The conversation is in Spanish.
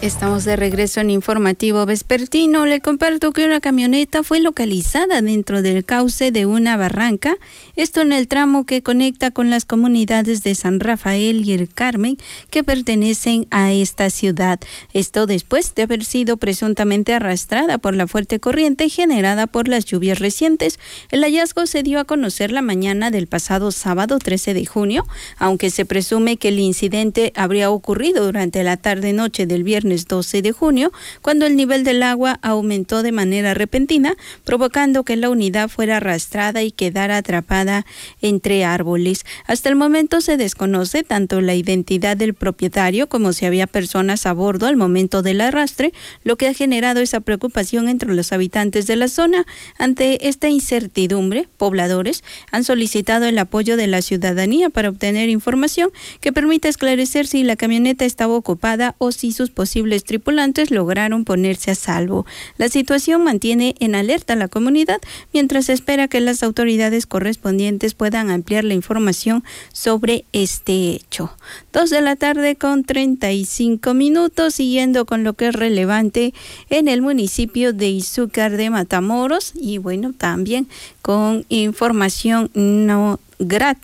Estamos de regreso en Informativo Vespertino. Le comparto que una camioneta fue localizada dentro del cauce de una barranca, esto en el tramo que conecta con las comunidades de San Rafael y El Carmen, que pertenecen a esta ciudad. Esto después de haber sido presuntamente arrastrada por la fuerte corriente generada por las lluvias recientes. El hallazgo se dio a conocer la mañana del pasado sábado 13 de junio, aunque se presume que el incidente habría ocurrido durante la tarde-noche del viernes 12 de junio, cuando el nivel del agua aumentó de manera repentina, provocando que la unidad fuera arrastrada y quedara atrapada entre árboles. Hasta el momento se desconoce tanto la identidad del propietario como si había personas a bordo al momento del arrastre, lo que ha generado esa preocupación entre los habitantes de la zona. Ante esta incertidumbre, pobladores han solicitado el apoyo de la ciudadanía para obtener información que permita esclarecer si la camioneta estaba ocupada o si sus posibles tripulantes lograron ponerse a salvo. La situación mantiene en alerta a la comunidad mientras se espera que las autoridades correspondientes puedan ampliar la información sobre este hecho. 2:35 p.m, siguiendo con lo que es relevante en el municipio de Izúcar de Matamoros y bueno, también con información no grata